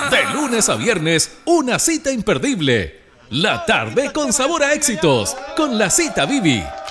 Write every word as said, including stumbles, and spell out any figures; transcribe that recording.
De lunes a viernes, una cita imperdible. La tarde con sabor a éxitos, con La Cita Bibi.